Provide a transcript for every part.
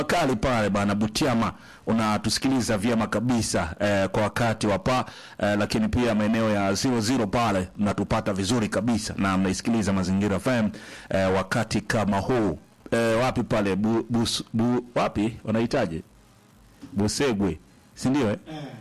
Kali pale bana Butiama unatusikiliza vyema kabisa kwa wakati wapa lakini pia maeneo ya 00 pale mnatupata vizuri kabisa na mnaisikiliza Mazingira FM wakati kama huu wapi pale wapi wanahitaji Busegwe si ndio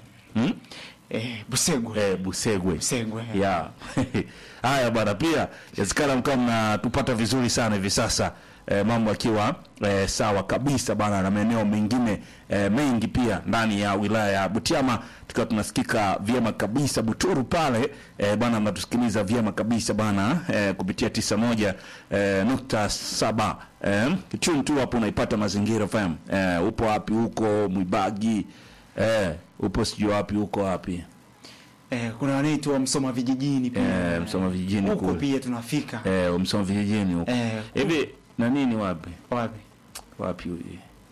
Busegwe. Busegwe. Busegwe. Yeah. Haya bwana pia yasikala mkao mnatupata vizuri sana hivi sasa. Mambo akiwa sawa kabisa bana na maeneo mengine mengi pia ndani ya wilaya ya Butiama tukiwa tunasikika vyema kabisa Buturu pale bana mnatusikiliza vyema kabisa bana kupitia 91.7 kichuni tu hapo unaipata Mazingira FM. Upo wapi huko Mwibagi upo sijui wapi huko wapi Kuna wanaitwa Msoma vijijini pia. Msoma vijijini huko pia tunafika. Msoma vijijini huko. Hivi na nini wapi? Wapi huyu?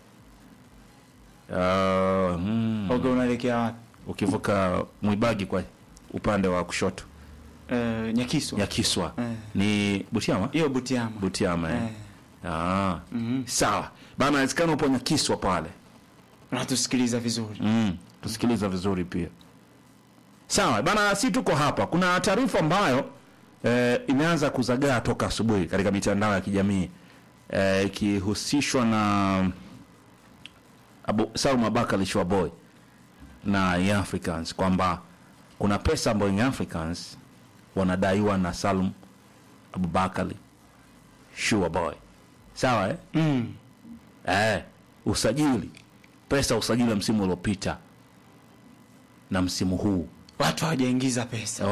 Okay, unaelekea wapi? Ukivuka Mwibagi kwa upande wa kushoto. Nyakiswa. Ni Butiama? Hiyo Butiama. Butiama. Sawa. Bana inawezekana upo Nyakiswa pale. Unatusikiliza vizuri. Tusikiliza vizuri pia. Sawa, bana si tuko hapa. Kuna taarifa ambayo imeanza kuzagaa toka asubuhi katika mitandao ya kijamii ikihusishwa na Salum Abakali Shwaboy na Young Africans kwamba kuna pesa ambayo Young Africans wanadaiwa na Salum Abubakari Shwaboy. Sawa usajili usajili msimu uliopita na msimu huu watu hawajaingiza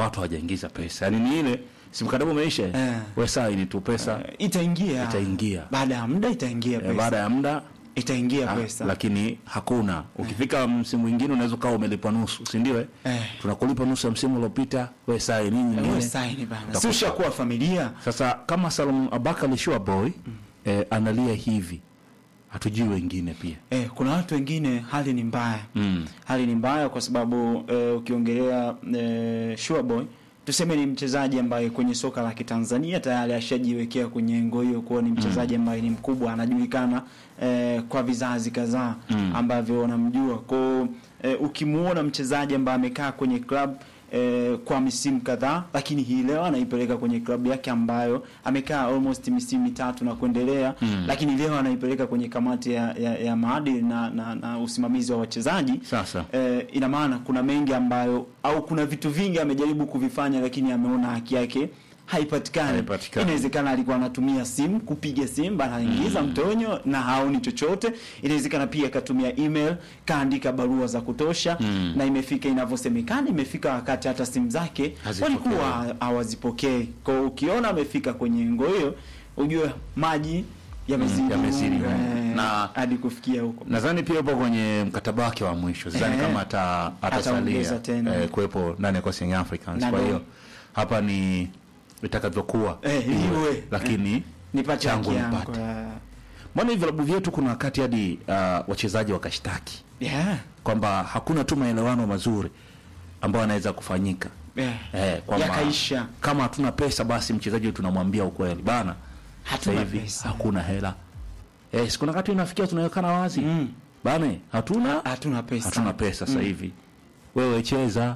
pesa. Yaani ni ile si mkataba umeisha wewe saa ni tu pesa itaingia baada ya muda itaingia pesa baada ya muda itaingia pesa lakini hakuna ukifika msimu mwingine unaweza kawa umelipa nusu si ndio tunakulipa nusu ya msimu uliopita wewe saa ni nyingine wewe saa ni bana sio shakuwa familia sasa kama Salum Abakali Shwaboy analia hivi hatujui wengine pia kuna watu wengine hali ni mbaya hali ni mbaya kwa sababu ukiongelea Shwaboy tuseme ni mchezaji ambaye kwenye soka la Kitanzania tayari ashajiwekea kwenye ngo hiyo kuwa ni mchezaji ambaye ni mkubwa anajulikana kwa vizazi kadhaa ambavyo wanamjua kwa ukimuona mchezaji ambaye amekaa kwenye club kwa misimu kadhaa lakini hii leo anaipeleka kwenye klabu yake ambayo amekaa almost misimu 3 na kuendelea lakini leo anaipeleka kwenye kamati ya maadili na usimamizi wa wachezaji sasa ina maana kuna mengi ambayo au kuna vitu vingi amejaribu kuvifanya lakini ameona haki yake haipatikani. Inawezekana alikuwa anatumia simu kupiga simu bana anaingiza mtonyo na haoni chochote. Inawezekana pia akatumia email kaandika barua za kutosha na imefika inavyosemekana imefika wakati hata simu zake walikuwa hawazipokei. Kwa ukiona amefika kwenye ngo hiyo ujue maji yamezidi na hadi kufikia huko. Nadhani pia yupo kwenye mkataba wake wa mwisho. Sidhani kama atasalia kuepo ndani ya Young Africans. Kwa hiyo hapa ni itakavyokuwa lakini nipate changu nipate. Mbona hivi vilabu vyetu kuna wakati hadi wachezaji wakashtaki kwamba hakuna tu maelewano mazuri ambayo yanaweza kufanyika kwamba yakaisha kama hatuna pesa basi mchezaji tunamwambia ukweli bana hatuna pesa hakuna hela sikuna wakati unafikia tunawekana wazi bana hatuna pesa sasa hivi wewe cheza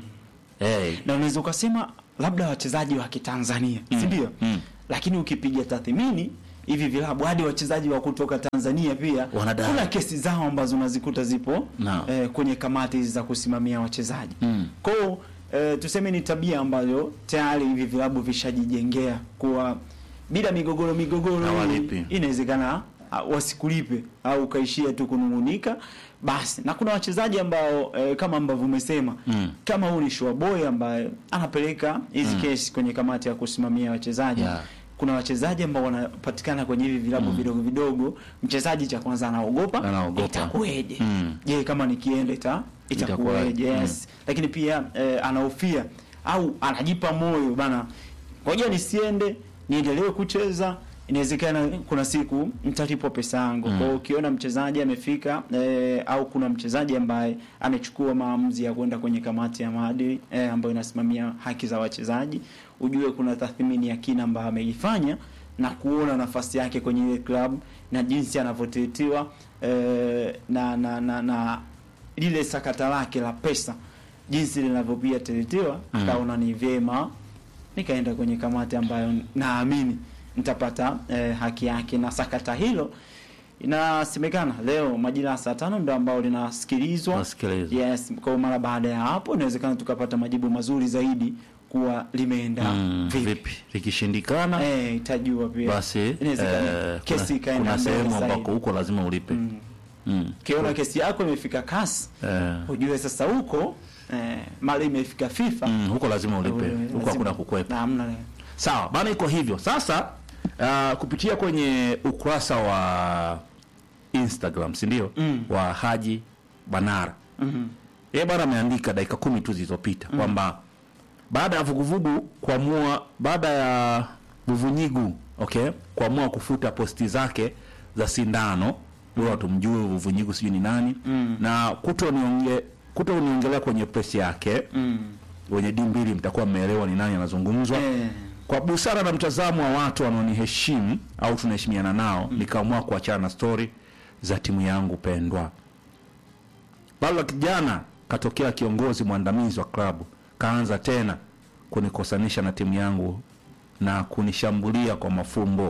na unaweza ukasema labda wachezaji wa Kitanzania si ndio lakini ukipiga tathmini hivi vilabu hadi wachezaji wa kutoka Tanzania pia kuna kesi zao ambazo unazikuta zipo kwenye kamati za kusimamia wachezaji kwa tuseme ni tabia ambayo tayari hivi vilabu vishajijengea kwa bila migogoro inawezekana wasikulipe au kaishia tu kunungunika basi. Na kuna wachezaji ambao kama ambavyo umesema kama huyu ni Shwaboy ambaye anapeleka hizi kesi kwenye kamati ya kusimamia wachezaji kuna wachezaji ambao wanapatikana kwenye hivi vilabu vidogo vidogo mchezaji cha kwanza anaogopa itakueje je kama nikienda itakueje lakini pia anahofia au anajipa moyo bana ngoja nisiende niendelee kucheza inawezekana kuna siku nitalipwa pesa yangu. Kwa ukiona mchezaji amefika au kuna mchezaji ambaye amechukua maamuzi ya kwenda kwenye kamati ya maadili ambayo inasimamia haki za wachezaji ujue kuna tathmini ya kina ambayo ameifanya na kuona nafasi yake kwenye ile club na jinsi anavyotetiwa na lile sakata lake la pesa jinsi linavyopia teletiwa, akaona ni vyema nikaenda kwenye kamati ambayo naamini nitapata haki yake. Na sakata hilo inasemekana leo majira ya saa 5 ndio ambao linasikilizwa. Yes, kwa mara baada ya hapo inawezekana tukapata majibu mazuri zaidi kuwa limeenda vipi. Likishindikana itajua pia basi inawezekana kesi ikaenda mbele zaidi, ambako huko lazima ulipe. Kiona kesi yako imefika kasi, ujue sasa huko mali imefika FIFA, huko lazima ulipe, huko hakuna kukwepa. Hamna. Sawa bana, iko hivyo. Sasa kupitia kwenye ukurasa wa Instagram, si ndio, wa Haji Manara, yeye bana ameandika dakika 10 tu zilizopita kwamba baada ya vuguvugu kuamua, baada ya Vuvunyigu kuamua kufuta posti zake za sindano, ndio tumjue Vuvunyigu sijui ni nani, na kutoniongelea kwenye press yake, wenye D2 mtakuwa mmeelewa ni nani anazungumzwa. Kwa busara na mtazamo wa watu wanaoniheshimu au tunaheshimiana nao, nikaamua kuachana na story za timu yangu pendwa. Bado kijana katokea kiongozi mwandamizi wa klabu, kaanza tena kunikosanisha na timu yangu na kunishambulia kwa mafumbo.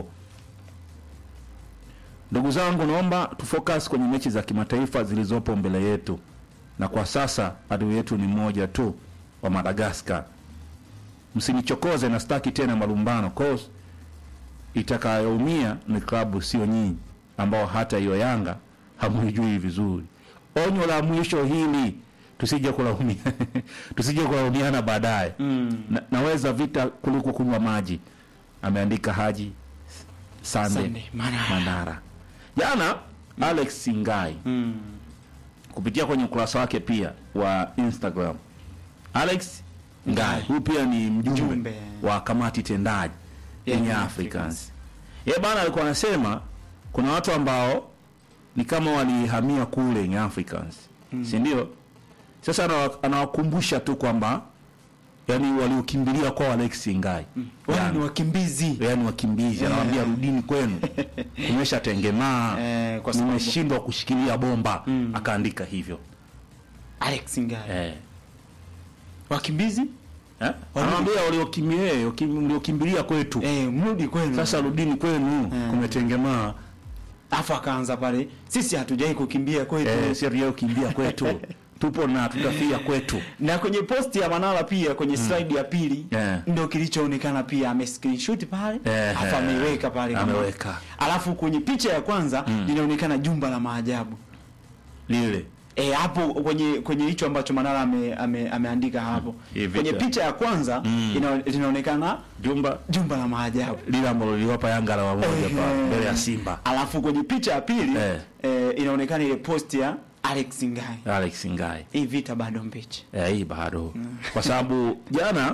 Ndugu zangu, naomba tufocus kwenye mechi za kimataifa zilizopo mbele yetu, na kwa sasa adui yetu ni mmoja tu, wa Madagascar. Msinichokoze na staki tena malumbano, cause itakayoumia ni klabu, sio nyinyi ambao hata hiyo Yanga hamujui vizuri. Onyo la mwisho hili, tusije kulaumiana baadaye. Naweza vita kuliko kunywa maji, ameandika Haji Sande Manara. Jana Alex Ngai kupitia kwenye ukurasa wake pia wa Instagram, Alex Ngai huyu pia ni mjumbe wa kamati tendaji Young Africans. Yeye bana alikuwa anasema kuna watu ambao ni kama walihamia kule Young Africans, si ndio? Sasa anawakumbusha tu kwamba yani waliokimbilia kwa Alex Ngai wao ni wakimbizi, anawaambia rudini kwenu, kumeshatengemaa, kwa sababu nimeshindwa kushikilia bomba. Akaandika hivyo Alex Ngai wakimbizi, anawaambia waliokimbilia kwetu, mrudi kwenu, sasa rudini kwenu, kumetengemaa. Afa akaanza pale, sisi hatujai kukimbia kwetu, sisi hatujai kukimbia kwetu, tupo na tutafia kwetu. Na kwenye posti ya Manara pia kwenye slide ya pili ndio kilichoonekana pia, ame screenshot pale, afa ameweka pale, ameweka. Alafu kwenye picha ya kwanza linaonekana jumba la maajabu lile hapo kwenye hicho ambacho Manara ameandika hapo. Kwenye picha ya kwanza linaonekana jumba la maajabu lile ambalo liliwapa Yanga la moja pale mbele ya Simba. Alafu kwenye picha ya pili inaonekana ile post ya Alex Ngai. Hii vita bado mbichi. Hii bado. Kwa sababu jana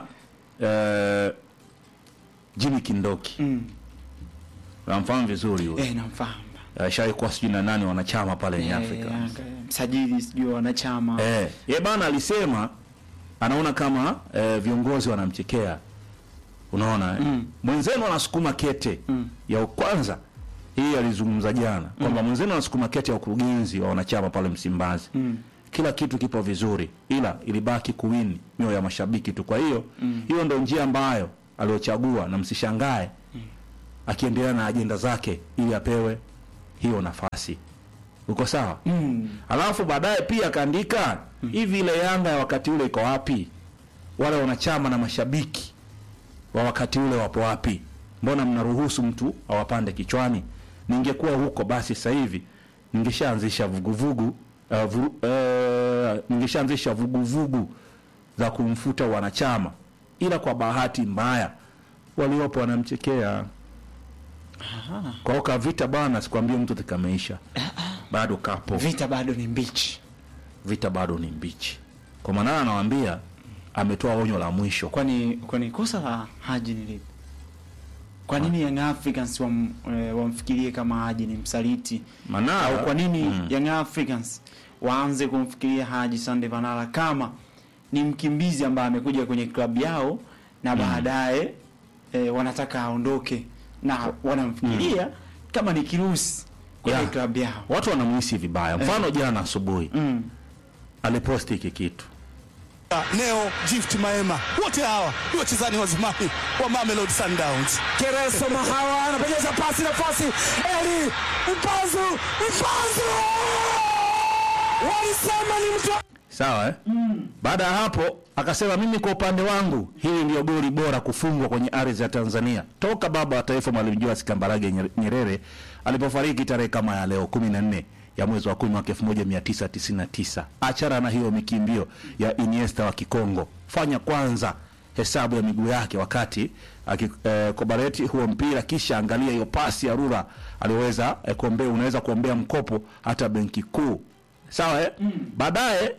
Jimmy Kindoki namfahamu vizuri huyo. Namfahamu. Shaikuwa sijui na nani wanachama pale Young Africans. Msajili sijui wanachama. Yeye bana alisema anaona kama viongozi wanamchekea. Unaona mwenzenu anasukuma kete ya kwanza. Hii alizungumza jana kwamba mwenzenu anasukuma kete ya ukurugenzi wa wanachama pale Msimbazi. Kila kitu kipo vizuri, ila ilibaki kuwini mioyo ya mashabiki tu. Kwa hiyo hiyo ndio njia ambayo aliochagua, na msishangae akiendelea na ajenda zake ili apewe hiyo nafasi. Uko sawa? Alafu baadaye pia kaandika hivi, ile Yanga ya wakati ule iko wapi? Wale wanachama na mashabiki wa wakati ule wapo wapi? Mbona mnaruhusu mtu awapande kichwani? Ningekuwa huko basi sasa hivi ningeshaanzisha vuguvugu za kumfuta wanachama, ila kwa bahati mbaya waliopo wanamchekea. Kwa hiyo vita bana, sikwambie mtu tikameisha. Bado kapo. Vita bado ni mbichi. Kwa maana anawaambia ametoa onyo la mwisho. Kwani kosa la Haji ni lipi? Kwa nini Young Africans wamfikirie kama Haji ni msaliti? Manara, au kwa nini Young Africans waanze kumfikiria Haji Sande Manara kama ni mkimbizi ambaye amekuja kwenye klabu yao na baadaye wanataka aondoke na wanamfikiria kama ni kirusi kwenye klabu yao. Watu wanamuhisi vibaya. Mfano jana asubuhi aliposti hiki kitu. Neo Gift Maema, wote hawa ni wachezaji wa zamani wa Mamelodi Sundowns. Kereso Mahawa anapenyeza pasi, nafasi Eli Mpanzu walisema ni mtu sawa Baada ya hapo akasema mimi kwa upande wangu hili ndio goli bora kufungwa kwenye ardhi ya Tanzania toka baba wa taifa Mwalimu Julius Kambarage Nyerere alipofariki tarehe kama ya leo 14 ya mwezi wa 10 mwaka 1999. Achana na hiyo mikimbio ya Iniesta wa Kikongo. Fanya kwanza hesabu ya miguu yake wakati akikobareti huo mpira, kisha angalia hiyo pasi ya Rura aliweza kuombea, unaweza kuombea mkopo hata benki kuu. Sawa Baadaye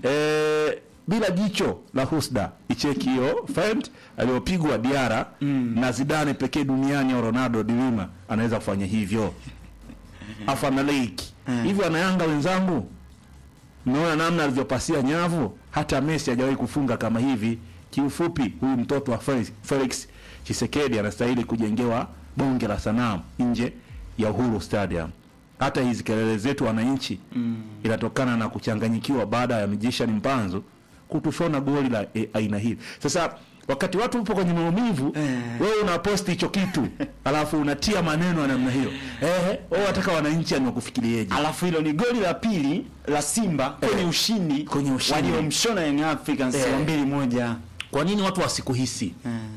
bila jicho la husda icheki hiyo feint aliyopigwa Diara na Zidane pekee duniani au Ronaldo de Lima anaweza kufanya hivyo. Afana Lake hivyo anayanga wenzangu, unaona namna alivyopasia nyavu, hata Messi hajawahi kufunga kama hivi. Kiufupi huyu mtoto wa Felix Tshisekedi anastahili kujengewa bonge la sanamu nje ya Uhuru Stadium. Hata hizi kelele zetu wananchi inatokana na kuchanganyikiwa baada ya Magician Mpanzu kutushona goli la aina hii. Sasa wakati watu upo kwenye maumivu wewe unaposti hicho kitu alafu unatia maneno ya namna hiyo. Wewe wataka wananchi anakufikirieje? Alafu hilo ni goli la pili la Simba kwenye ushindi waliomshona Young Africans 2-1. Kwa nini watu wasikuhisi?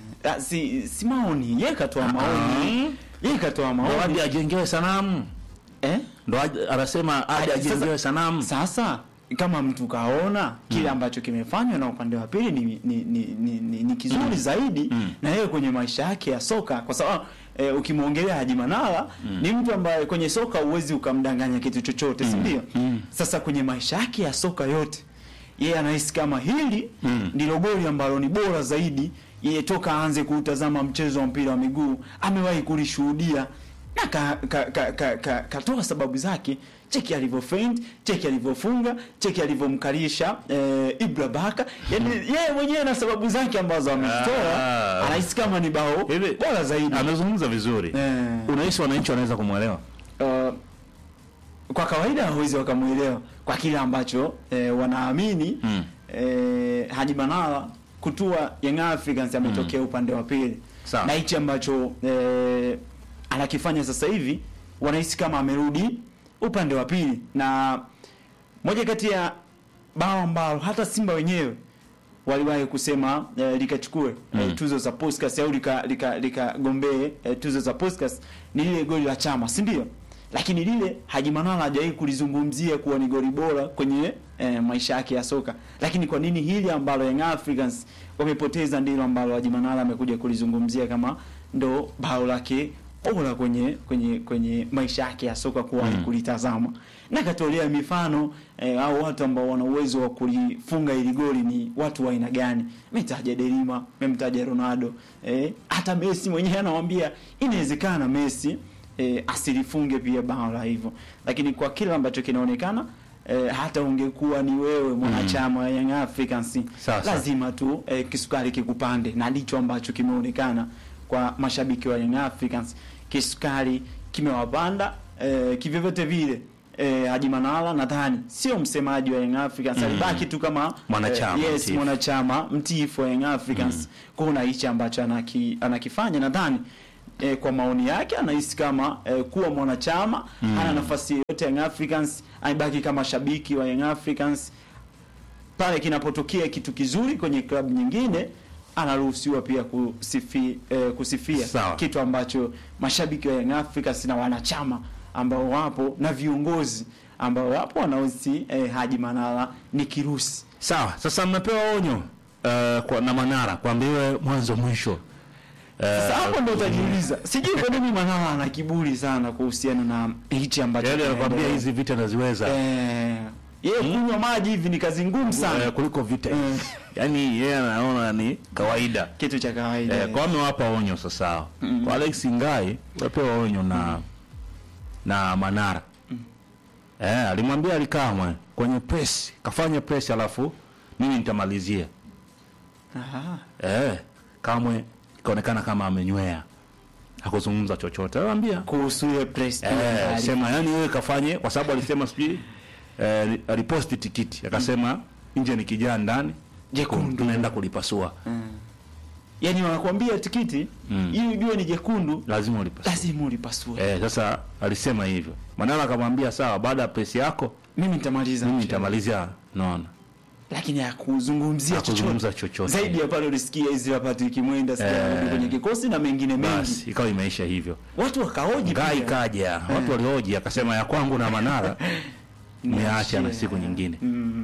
Si maoni, yeye katoa maoni. Yeye katoa maoni. Ndio hadi ajengewe sanamu. Ndio anasema hadi ajengewe sanamu. Sasa kama mtu kaona kile ambacho kimefanywa na upande wa pili ni kizuri zaidi na yeye kwenye maisha yake ya soka, kwa sababu ukimwongelea Haji Manara ni mtu ambaye kwenye soka uwezi ukamdanganya kitu chochote, si ndio? Sasa kwenye maisha yake ya soka yote yeye anahisi kama hili ndilo goli ambalo ni bora zaidi yeye toka aanze kutazama mchezo wa mpira wa miguu amewahi kulishuhudia, na katoa sababu zake. Cheki alivyofeint, cheki alivyofunga, cheki alivyomkalisha Ibra Baka. Yaani yeye mwenyewe na sababu zake ambazo ametoa anahisi kama ni bao bora zaidi. Amezungumza vizuri. Unahisi wananchi wanaweza kumuelewa? Kwa kawaida hawezi wakamuelewa kwa kile ambacho wanaamini Haji Manara kutua Young Africans ametokea upande wa pili. Na hichi ambacho anakifanya sasa hivi wanahisi kama amerudi upande wa pili. Na moja kati ya bao ambalo hata Simba wenyewe waliwahi kusema likachukue tuzo za Puskas au likagombee tuzo za Puskas ni lile goli la Chama, si ndio? Lakini lile Haji Manara hajawahi kulizungumzia kuwa ni goli bora kwenye maisha yake ya soka. Lakini kwa nini hili ambalo Young Africans wamepoteza ndilo ambalo Haji Manara amekuja kulizungumzia kama ndo bao lake bora kwenye maisha yake ya soka kuwahi kulitazama. Na katolea mifano au watu ambao wana uwezo wa kulifunga ili goli ni watu wa aina gani. Memtaja Delima, memtaja Ronaldo, hata Messi mwenyewe anamwambia inawezekana Messi asilifunge pia bao la hivyo. Lakini kwa kila ambacho kinaonekana hata ungekuwa ni wewe mwanachama wa Young Africans lazima tu kisukari kikupande, na ndicho ambacho kimeonekana kwa mashabiki wa Young Africans. Kisukari kimewapanda kivyovyote vile. Haji Manara nadhani sio msemaji wa Young Africans, alibaki tu kama mwanachama mtiifu wa Young Africans. Kuna hichi ambacho anakifanya nadhani kwa maoni yake anahisi kama kuwa mwanachama hana nafasi yote Young Africans, anabaki kama shabiki wa Young Africans. Pale kinapotokea kitu kizuri kwenye klabu nyingine anaruhusiwa pia kusifia kitu ambacho mashabiki wa Young Africans na wanachama ambao wapo na viongozi ambao wapo wanaosi Haji Manara ni kirusi. Sawa, sasa mmepewa onyo kwa na Manara kwambiwe mwanzo mwisho. Sasa hapo ndio utajiuliza, sijui kwa nini Manara ana kiburi sana kuhusiana na hichi ambacho yeye anakuambia hizi vita anaziweza. Yeye kunywa maji hivi ni kazi ngumu sana kuliko vita. Yaani yeye anaona ni kawaida, kitu cha kawaida. Kwa amewapa onyo sasa. Kwa Alex Ngai wapewa onyo na Manara. Alimwambia Alikamwe kwenye press, kafanya press alafu mimi nitamalizia. Kamwe kaonekana kama amenywea. hakuzungumza chochote. Anamwambia kuhusu ile press sema yani wewe kafanye, kwa sababu alisema sijui aliposti tikiti akasema nje ni kijana ndani jekundu tunaenda kulipasua. Yani wanakuambia tikiti ili ujue ni jekundu Lazima ulipasue. Sasa alisema hivyo. Manara akamwambia sawa, baada ya press yako mimi nitamalizia naona. Lakini hakuzungumzia chochote. Zaidi ya pale ulisikia hizi hapa Patrick Mwenda sasa kwenye kikosi na mengine mengi. Basi ikawa imeisha hivyo. Watu wakahoji pia. Ikaja. Watu walihoji akasema ya kwangu na Manara niache na siku nyingine.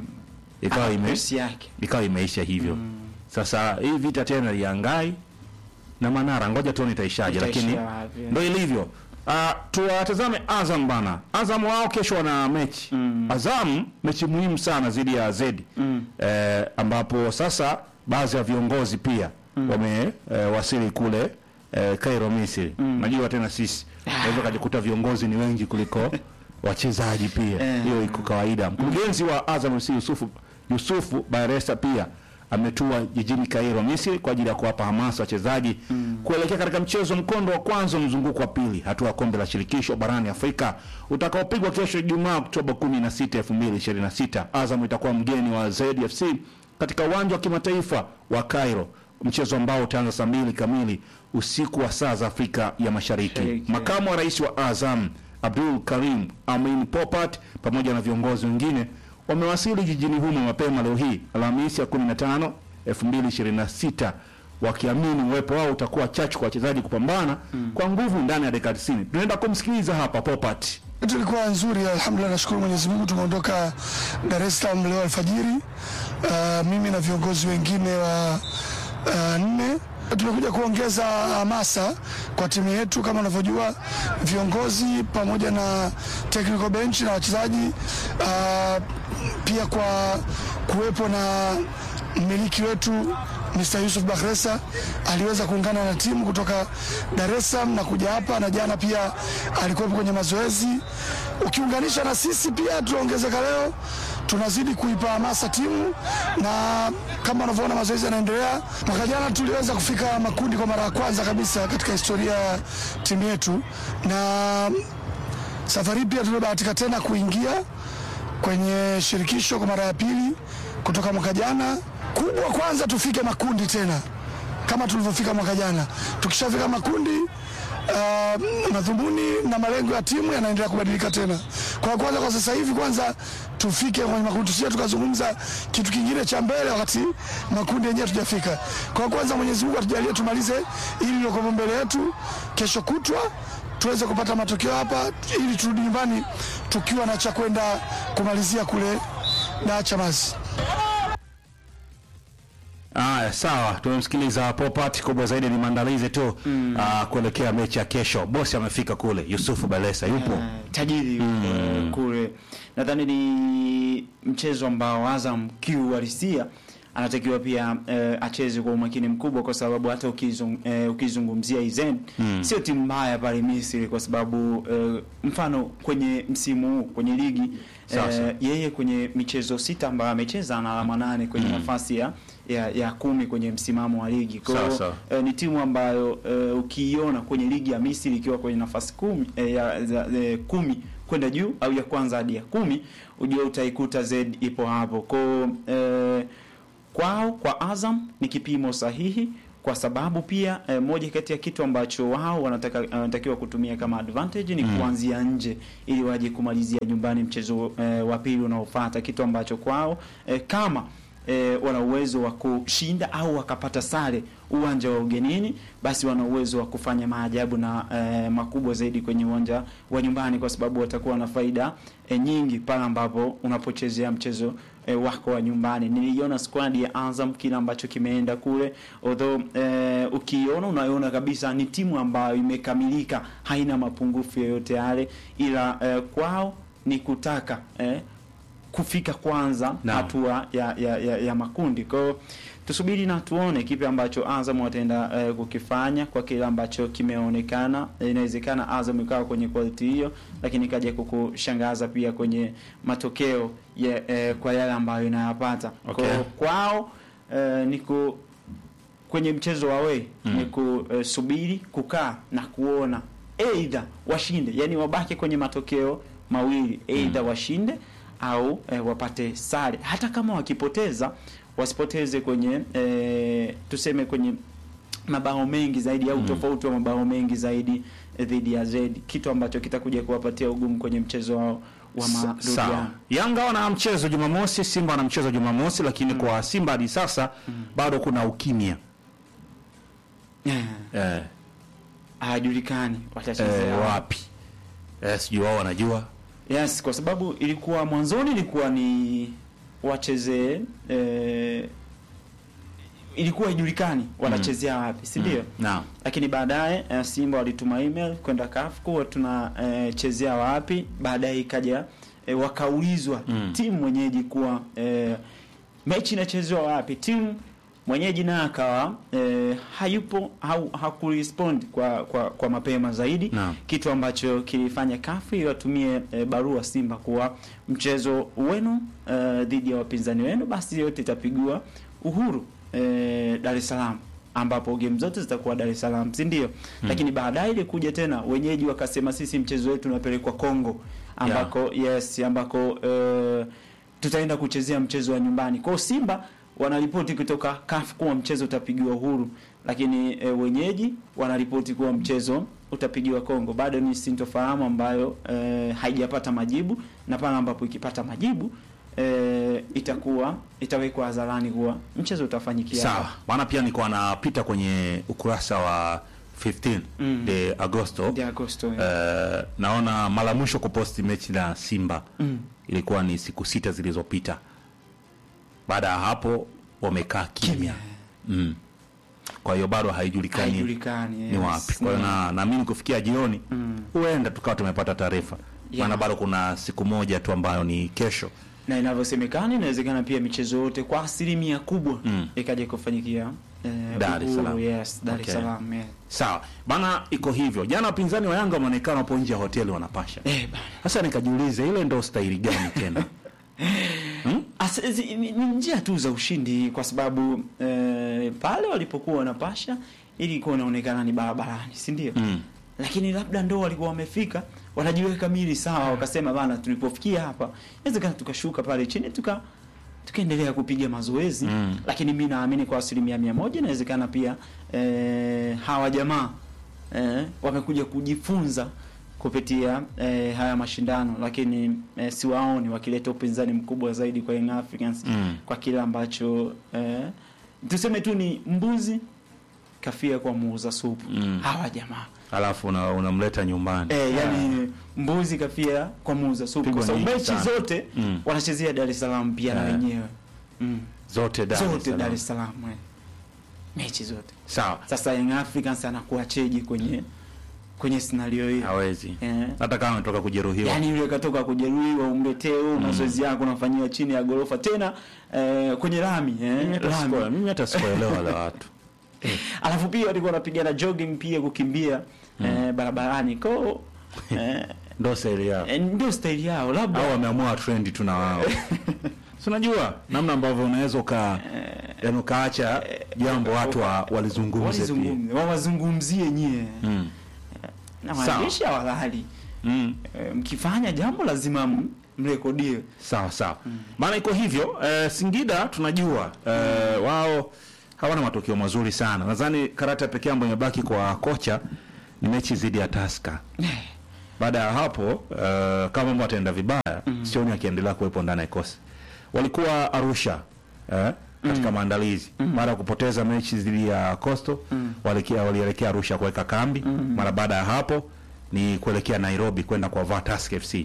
Ikawa imeisha hivyo. Sasa hii vita tena ya na Manara ngoja tuone itaishaje, lakini ndio ilivyo. Tuwatazame Azam bana. Azam wao kesho wana mechi. Azam mechi muhimu sana dhidi ya Zedi. Ambapo sasa baadhi ya viongozi pia wasili kule Cairo Misri. Najua tena sisi hivyo kajikuta viongozi ni wengi kuliko wachezaji pia. Hiyo iko kawaida. Mkurugenzi wa Azam Yusufu Baresa pia ametua jijini Cairo Misri kwa ajili ya kuwapa hamasa wachezaji kuelekea katika mchezo mkondo wa kwanza mzunguko wa pili hatua kombe la shirikisho barani Afrika utakaopigwa kesho Ijumaa Oktoba 16, 2026. Azam itakuwa mgeni wa ZFC katika uwanja wa kimataifa wa Cairo, mchezo ambao utaanza saa 2 kamili usiku wa saa za Afrika ya Mashariki. Makamu wa rais wa Azam Abdul Karim Amin Popat pamoja na viongozi wengine wamewasili jijini humo mapema leo hii Alhamisi ya 15, 2026 wakiamini uwepo wao utakuwa chachu kwa wachezaji kupambana kwa nguvu ndani ya dakika 90. Tunaenda kumsikiliza hapa Popat. Tulikuwa nzuri, alhamdulillah, nashukuru Mwenyezi Mungu. Tumeondoka Dar es Salaam leo alfajiri, mimi na viongozi wengine wa 4. Tumekuja kuongeza hamasa kwa timu yetu. Kama unavyojua, viongozi pamoja na technical bench na wachezaji, pia kwa kuwepo na mmiliki wetu Mr. Yusuf Bakhresa aliweza kuungana na timu kutoka Dar es Salaam na kuja hapa, na jana pia alikuwa kwenye mazoezi. Ukiunganisha na sisi pia tuongezeka leo, tunazidi kuipa hamasa timu, na kama unavyoona mazoezi yanaendelea. Mwaka jana tuliweza kufika makundi kwa mara ya kwanza kabisa katika historia ya timu yetu, na safari pia tumebahatika tena kuingia kwenye shirikisho kwa mara ya pili kutoka mwaka jana. Kubwa kwanza tufike makundi tena kama tulivyofika mwaka jana. Tukishafika makundi, madhumuni na malengo ya timu yanaendelea kubadilika tena. Kwa kwanza, kwa sasa hivi kwanza tufike kwenye makundi, sio tukazungumza kitu kingine cha mbele wakati makundi yenyewe tujafika. Kwa kwanza, Mwenyezi Mungu atujalie tumalize ili liloko mbele yetu, kesho kutwa tuweze kupata matokeo hapa ili turudi nyumbani tukiwa na cha kwenda kumalizia kule na Chamazi. Sawa, tumemsikiliza Popat. Kubwa zaidi ni maandalizi tu kuelekea mechi ya kesho. Bosi amefika kule, Yusufu Balesa yupo tajiri kule. Nadhani ni mchezo ambao Azam kiuhalisia anatakiwa pia acheze kwa umakini mkubwa, kwa sababu hata ukizungumzia Izen sio timu mbaya pale Misri, kwa sababu mfano kwenye msimu huu kwenye ligi yeye kwenye michezo 6 ambayo amecheza ana alama 8 kwenye nafasi ya 10 kwenye msimamo wa ligi. Kwa hiyo ni timu ambayo ukiiona kwenye ligi ya Misri ikiwa kwenye nafasi 10 10 kwenda juu au ya kwanza hadi ya 10, ujue utaikuta Z ipo hapo. Kwa Azam ni kipimo sahihi, kwa sababu pia moja kati ya kitu ambacho wao wanatakiwa kutumia kama advantage ni kuanzia nje ili waje kumalizia nyumbani mchezo wa pili unaofuata, kitu ambacho kwao kama wana uwezo wa kushinda au wakapata sare uwanja wa ugenini, basi wana uwezo wa kufanya maajabu na makubwa zaidi kwenye uwanja wa nyumbani, kwa sababu watakuwa na faida nyingi pale ambapo unapochezea mchezo wako wa nyumbani. Niliona squad ya Azam kile ambacho kimeenda kule, although ukiona unaona kabisa ni timu ambayo imekamilika, haina mapungufu yoyote yale, ila kwao ni kutaka kufika kwanza hatua ya makundi. Kwa hiyo tusubiri na tuone kipi ambacho Azam wataenda kukifanya kwa kile ambacho kimeonekana. Inawezekana Azam ikawa kwenye quality hiyo, lakini kaja kukushangaza pia kwenye matokeo kwa yale ambayo inayapata. Okay. Kwao kwenye mchezo wa away ni kusubiri kukaa na kuona either washinde, yani wabaki kwenye matokeo mawili, either washinde au wapate sare. Hata kama wakipoteza wasipoteze kwenye tuseme kwenye mabao mengi zaidi au tofauti wa mabao mengi zaidi dhidi ya Zedi, kitu ambacho kitakuja kuwapatia ugumu kwenye mchezo wao wa marudiano. Yanga wana mchezo Jumamosi, Simba wana mchezo Jumamosi, lakini kwa Simba hadi sasa bado kuna ukimya. Hajulikani watachezea wapi. Sijui wao wanajua. Yes, kwa sababu ilikuwa mwanzoni ilikuwa ni wachezee ilikuwa ijulikani wanachezea wapi, si ndio? Naam. Lakini baadaye Simba walituma email kwenda CAF kwa tunachezea wapi, baadaye ikaja wakaulizwa timu mwenyeji kuwa mechi inachezwa wapi, timu mwenyeji na akawa hayupo hakurespond kwa mapema zaidi no. Kitu ambacho kilifanya CAF watumie barua Simba kuwa mchezo wenu dhidi ya wapinzani wenu basi yote itapigwa Uhuru Dar es Salaam, ambapo game zote zitakuwa Dar es Salaam, si ndio? Lakini baadaye ile kuja tena wenyeji wakasema sisi mchezo wetu unapelekwa Kongo ambako ambako tutaenda kuchezea mchezo wa nyumbani. Kwa Simba wanaripoti kutoka CAF kuwa mchezo utapigiwa Uhuru, lakini wenyeji wanaripoti kuwa mchezo utapigiwa Kongo. Bado ni sintofahamu ambayo haijapata majibu, na pale ambapo ikipata majibu itawekwa hadharani kuwa mchezo utafanyikia. Sawa. Maana pia nilikuwa napita kwenye ukurasa wa 15 de Agosto. Naona mara mwisho kuposti mechi na Simba ilikuwa ni siku 6 zilizopita. Baada ya hapo wamekaa kimya. Kwa hiyo bado haijulikani ni wapi. Kwa hiyo naamini kufikia jioni huenda tukawa tumepata taarifa. Maana bado kuna siku moja tu ambayo ni kesho. Na inavyosemekana inawezekana pia michezo yote kwa asilimia kubwa ikaje kufanyikia Dar es Salaam. Yes, Dar es Salaam. Sawa. Bana iko hivyo. Jana wapinzani wa Yanga wameonekana hapo nje ya hoteli wanapasha. Sasa nikajiuliza ile ndio staili gani tena? Ni njia tu za ushindi, kwa sababu pale walipokuwa wanapasha ilikuwa inaonekana ni barabarani, si ndio? Lakini labda ndo walikuwa wamefika wanajiweka mili sawa, wakasema bana tulipofikia hapa inawezekana tukashuka pale chini tukaendelea kupiga mazoezi. Lakini mimi naamini kwa 100% inawezekana pia hawa jamaa wamekuja kujifunza kupitia haya mashindano, lakini siwaoni wakileta upinzani mkubwa zaidi kwa Young Africans kwa kile ambacho tuseme tu ni mbuzi kafia kwa muuza supu. Hawa jamaa alafu unamleta nyumbani. Yani mbuzi kafia kwa muuza supu, kwa sababu mechi zote wanachezea Dar es Salaam pia na wenyewe. Zote Dar es Salaam. Mechi zote. Sawa. Sasa Young Africans anakuwa cheji kwenye scenario hii. Hawezi. Hata kama ametoka kujeruhiwa. Yani yule katoka kujeruhiwa umleteo mazoezi yako unafanyia chini ya gorofa tena kwenye lami Mimi hata sikuelewa wale watu. Alafu pia walikuwa wanapigana jogging pia kukimbia barabarani. Kwa ndio style yao. Labda au wameamua trend tu na wao. Si unajua namna ambavyo unaweza ukaacha jambo watu walizungumze pia. Wawazungumzie nyie. Na maandishi hawalali. Mkifanya jambo lazima mrekodie. Sawa. Maana iko hivyo. Singida tunajua wao hawana matokeo mazuri sana. Nadhani karata pekee ambayo imebaki kwa kocha ni mechi dhidi ya Tusker. Baada ya hapo kama mambo yataenda vibaya sioni akiendelea kuwepo ndani ya kosi. Walikuwa Arusha katika maandalizi. Baada ya kupoteza mechi dhidi ya Coastal walielekea Arusha kuweka kambi. Mara baada ya hapo ni kuelekea Nairobi kwenda kwa Tusker FC.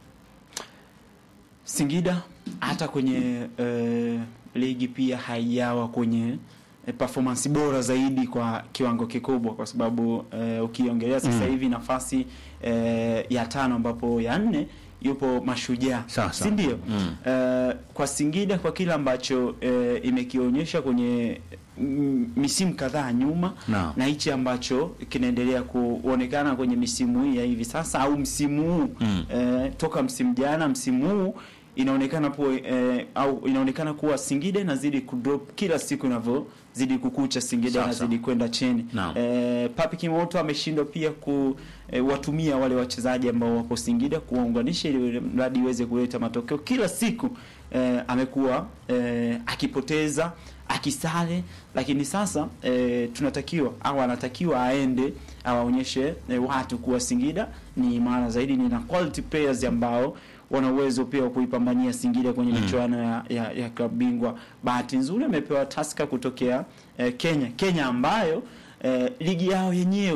Singida hata kwenye ligi pia haijawa kwenye performance bora zaidi kwa kiwango kikubwa, kwa sababu ukiongelea sasa hivi nafasi ya 5 ambapo ya 4 yupo Mashujaa, si ndio? Kwa Singida kwa kila ambacho imekionyesha kwenye misimu kadhaa nyuma na hichi ambacho kinaendelea kuonekana kwenye misimu hii ya hivi sasa au msimu huu toka msimu jana msimu huu inaonekana kuwa Singida inazidi kudrop kila siku inavyozidi kukucha. Singida inazidi kwenda chini. Papi Kimoto ameshindwa pia watumia wale wachezaji ambao wapo Singida kuwaunganisha ili mradi iweze kuleta matokeo. Kila siku amekuwa akipoteza, akisale, lakini sasa anatakiwa aende awaonyeshe watu kuwa Singida ni maana zaidi, ni na quality players ambao wana uwezo pia wa kuipambania Singida kwenye michuano ya klabu bingwa. Bahati nzuri amepewa taska kutokea Kenya ambayo ligi yao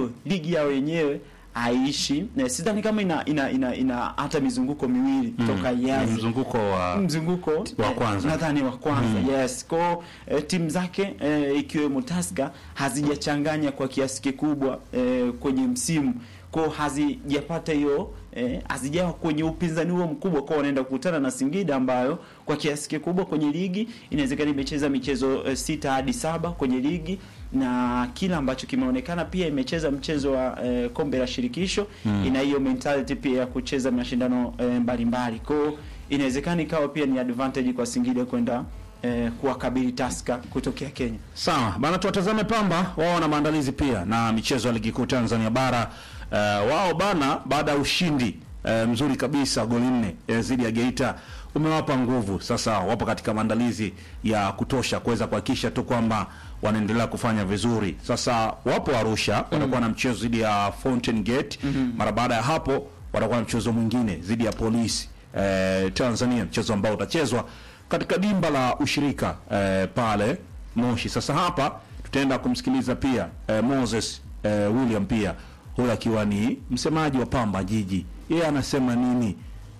yenyewe aishi. Sidhani kama ina hata mizunguko miwili toka ianze. Mzunguko wa kwanza. Nadhani wa kwanza. Yes. Kwa timu zake ikiwemo Tusker hazijachanganya kwa kiasi kikubwa kwenye msimu. Kwa hazijapata hiyo hazijawa kwenye upinzani huo mkubwa, kwa wanaenda kukutana na Singida ambayo kwa kiasi kikubwa kwenye ligi inawezekana imecheza michezo 6 hadi 7 kwenye ligi, na kila ambacho kimeonekana pia imecheza mchezo wa kombe la shirikisho. Ina hiyo mentality pia ya kucheza mashindano mbalimbali. Kwa inawezekana ikawa pia ni advantage kwa Singida kwenda kuwakabili Tusker kutokea Kenya. Sawa bana, tuwatazame Pamba. Wao na maandalizi pia na michezo ya ligi kuu Tanzania bara. Wao bana, baada ya ushindi mzuri kabisa goli 4 dhidi ya Geita umewapa nguvu. Sasa wapo katika maandalizi ya kutosha kuweza kuhakikisha tu kwamba wanaendelea kufanya vizuri. Sasa wapo Arusha, watakuwa na mchezo dhidi ya Fountain Gate. Mara baada ya hapo watakuwa na mchezo mwingine dhidi ya Polisi Tanzania, mchezo ambao utachezwa katika dimba la ushirika pale Moshi. Sasa hapa tutaenda kumsikiliza pia Moses William, pia huyo akiwa ni msemaji wa Pamba Jiji. Yeye anasema nini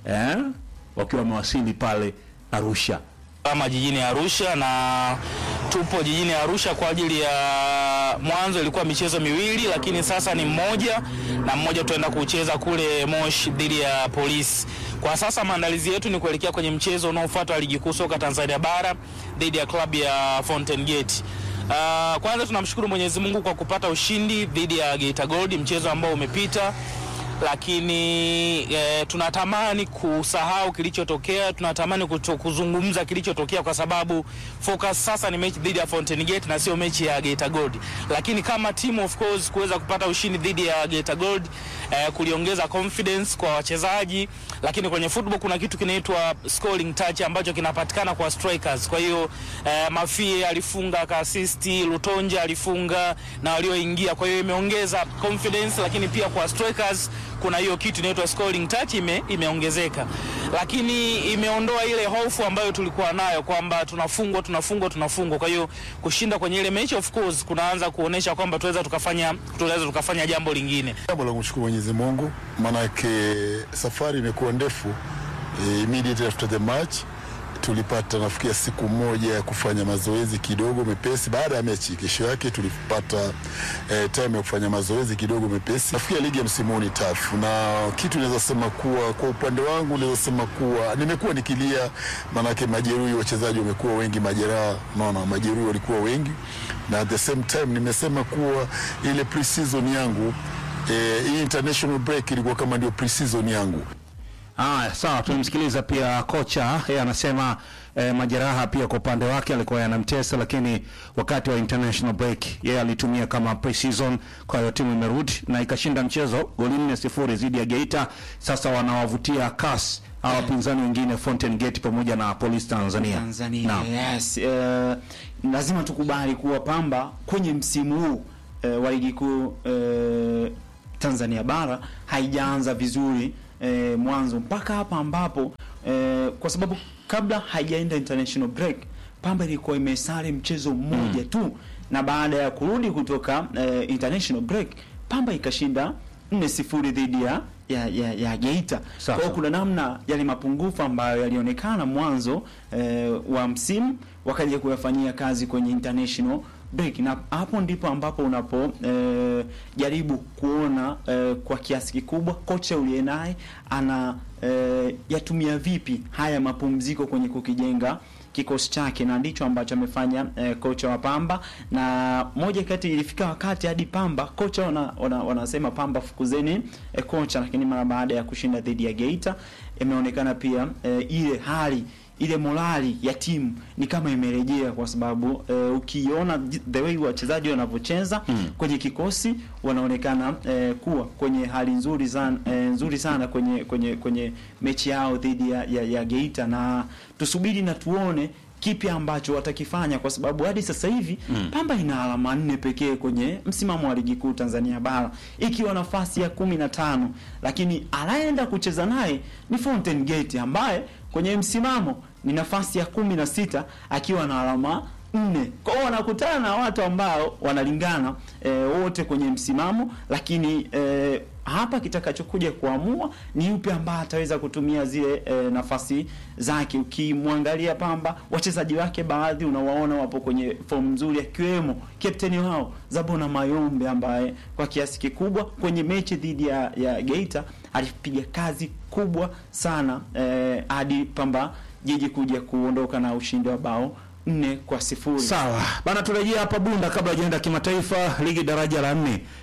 wakiwa wamewasili pale Arusha. Kama jijini Arusha, na tupo jijini Arusha kwa ajili ya mwanzo ilikuwa michezo miwili, lakini sasa ni mmoja tutaenda kucheza kule Moshi dhidi ya Polisi. Kwa sasa maandalizi yetu ni kuelekea kwenye mchezo unaofuata wa ligi kuu soka Tanzania bara dhidi ya klabu ya Fountain Gate. Kwanza tunamshukuru Mwenyezi Mungu kwa kupata ushindi dhidi ya Geita Gold, mchezo ambao umepita, lakini tunatamani kusahau kilichotokea, tunatamani kuzungumza kilichotokea, kwa sababu focus sasa ni mechi dhidi ya Fountain Gate na sio mechi ya Geita Gold. Lakini kama team of course kuweza kupata ushindi dhidi ya Geita Gold kuliongeza confidence kwa wachezaji, lakini kwenye football kuna kitu kinaitwa scoring touch ambacho kinapatikana kwa strikers. Kwa hiyo Mafie alifunga, ka assist, Lutonja alifunga na walioingia, kwa hiyo imeongeza confidence, lakini pia kwa strikers kuna hiyo kitu inaitwa scoring touch imeongezeka, lakini imeondoa ile hofu ambayo tulikuwa nayo kwamba tunafungwa. Kwa hiyo kushinda kwenye ile mechi of course kunaanza kuonesha kwamba tunaweza tukafanya jambo lingine. Jambo la kumshukuru Mwenyezi Mungu, maana yake safari imekuwa ndefu. Immediately after the match tulipata nafikia siku moja ya kufanya mazoezi kidogo mepesi baada ya mechi. Kesho yake tulipata time ya kufanya mazoezi kidogo mepesi. Nafikia ligi ya msimu ni tough, na kitu naweza sema kuwa kwa upande wangu naweza sema kuwa nimekuwa nikilia, maana yake majeruhi, wachezaji wamekuwa wengi, majeraha, naona majeruhi walikuwa wengi, na at the same time nimesema kuwa ile pre-season yangu hii international break ilikuwa kama ndio pre-season yangu. Sawa, tumemsikiliza pia kocha. Yeye anasema majeraha pia kwa upande wake alikuwa yanamtesa, lakini wakati wa international break yeye alitumia kama pre-season. Kwa hiyo timu imerudi na ikashinda mchezo goli 4-0 dhidi ya Geita. Sasa wanawavutia kasi wapinzani wengine Fountain Gate pamoja na Police Tanzania. Yes. Lazima tukubali kuwa Pamba kwenye msimu huu wa ligi kuu Tanzania bara haijaanza vizuri mwanzo mpaka hapa ambapo kwa sababu kabla haijaenda international break Pamba ilikuwa imesare mchezo mmoja tu, na baada ya kurudi kutoka international break Pamba ikashinda 4-0 dhidi ya Geita. Kwa hiyo kuna namna yale mapungufu ambayo yalionekana mwanzo wa msimu wakaja kuyafanyia kazi kwenye international break, na hapo ndipo ambapo unapo jaribu kuona kwa kiasi kikubwa kocha uliye naye ana yatumia vipi haya mapumziko kwenye kukijenga kikosi chake, na ndicho ambacho amefanya kocha wa Pamba. Na moja kati ilifika wakati hadi Pamba kocha wanasema Pamba fukuzeni kocha, lakini mara baada ya kushinda dhidi ya Geita imeonekana pia ile hali ile morali ya timu ni kama imerejea, kwa sababu ukiona the way wachezaji wanavyocheza kwenye kikosi wanaonekana kuwa kwenye hali nzuri sana kwenye mechi yao dhidi ya Geita, na tusubiri na tuone kipi ambacho watakifanya, kwa sababu hadi sasa hivi Pamba ina alama 4 pekee kwenye msimamo wa ligi kuu Tanzania bara ikiwa nafasi ya 15, lakini anaenda kucheza naye ni Fountain Gate ambaye kwenye msimamo ni nafasi ya 16 akiwa na alama 4. Kwa hiyo wanakutana na watu ambao wanalingana wote kwenye msimamo, lakini hapa kitakachokuja kuamua ni yupi ambaye ataweza kutumia zile nafasi zake. Ukimwangalia Pamba, wachezaji wake baadhi unawaona wapo kwenye form nzuri, akiwemo captain wao Zabona Mayombe ambaye kwa kiasi kikubwa kwenye mechi dhidi ya Geita alipiga kazi kubwa sana hadi Pamba Jiji kuja kuondoka na ushindi wa bao 4-0. Sawa bana, turejea hapa Bunda kabla hajaenda kimataifa. Ligi daraja la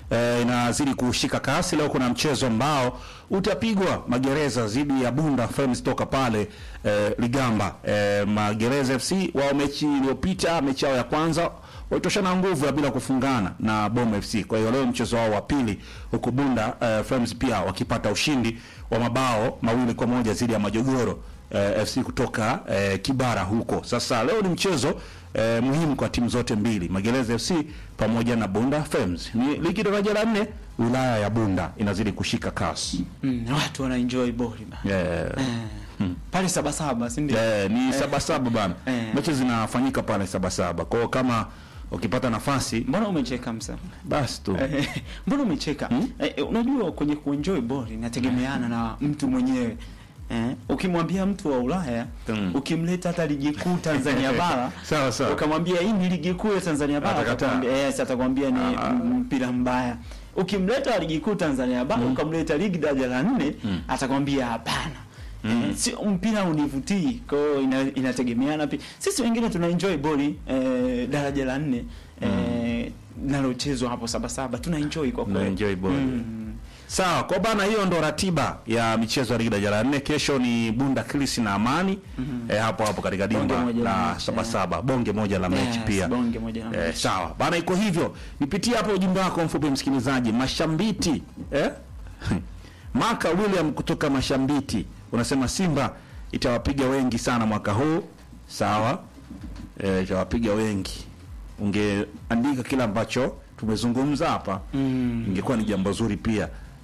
4 inazidi kushika kasi. Leo kuna mchezo ambao utapigwa Magereza dhidi ya Bunda Frames toka pale Ligamba. Magereza FC wao mechi iliyopita, mechi yao ya kwanza walitoshana nguvu ya bila kufungana na Bomba FC. Kwa hiyo leo mchezo wao wa pili huko Bunda Frames pia wakipata ushindi wa mabao 2-1 dhidi ya Majogoro FC kutoka Kibara huko. Sasa leo ni mchezo muhimu kwa timu zote mbili, Magereza FC pamoja na Bunda Frames. Ni ligi daraja la 4, wilaya ya Bunda inazidi kushika kasi. Watu wana enjoy boli bana. Pale Sabasaba, si ndio? Ni Sabasaba bana. Mechi zinafanyika pale Sabasaba. Kwa hiyo kama ukipata nafasi. Mbona umecheka msa? Basi tu. Mbona umecheka? Unajua kwenye kuenjoy boli inategemeana na mtu mwenyewe. Ukimwambia mtu wa Ulaya, ukimleta hata ligi kuu Tanzania bara, sawa. Ukamwambia hii ni ligi kuu ya Tanzania bara, atakwambia ni mpira mbaya. Ukimleta ligi kuu Tanzania bara, ukamleta ligi daraja la 4, atakwambia hapana. Si mpira univutii. Kwa hiyo inategemeana pia. Sisi wengine tuna enjoy boli daraja la 4 nalochezwa hapo Sabasaba, tuna enjoy kwa kweli. Tuna enjoy boli. Sawa, kwa bana, hiyo ndo ratiba ya michezo ya ligi daraja la 4. Kesho ni Bunda Kilisi na Amani hapo katika dimba la Sabasaba. Bonge moja la mechi pia. Bonge moja la mechi. Sawa. Bana, iko hivyo. Nipitie hapo ujumbe wako mfupi msikilizaji. Mashambiti Maka William kutoka Mashambiti unasema Simba itawapiga wengi sana mwaka huu. Sawa. Itawapiga wengi. Ungeandika kila ambacho tumezungumza hapa, ingekuwa ni jambo zuri pia.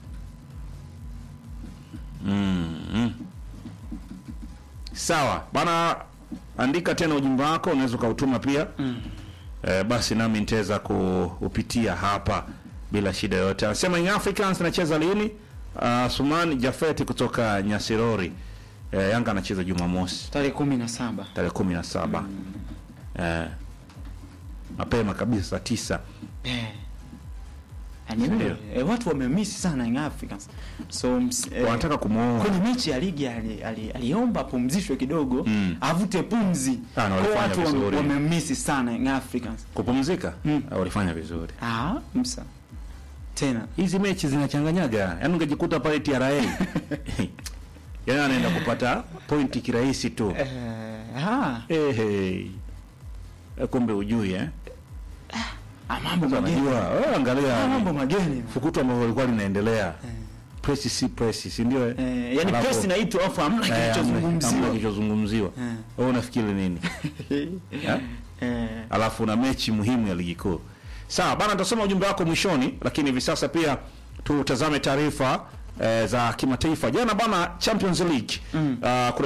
Sawa bana, andika tena ujumbe wako, unaweza kautuma pia. Basi nami nitaweza kuupitia hapa bila shida yote. Anasema Young Africans anacheza lini? Sumani Jafeti kutoka Nyasirori. Yanga anacheza Jumamosi tarehe 17. Tarehe 17. Mapema kabisa 9. Watu wamemiss sana Young Africans. So wanataka kumuoa. Kwenye mechi ya ligi aliomba pumzishwe kidogo, avute pumzi. Kwa watu wamemiss sana Young Africans. Kupumzika? Walifanya vizuri. Msa. Tena hizi mechi zinachanganyaga. Yaani ungejikuta pale TRA. Yaani anaenda kupata pointi kirahisi tu. Kumbe ujui mambo mageni. Angalia mambo mageni. Fukuto ambao walikuwa linaendelea. Press si ndio? Yaani press inaitwa afu hamna kilichozungumziwa. Wewe unafikiri nini? Alafu na mechi muhimu ya ligi kuu. Sawa bana, tutasoma ujumbe wako mwishoni, lakini hivi sasa pia tutazame taarifa za kimataifa. Jana bana, Champions League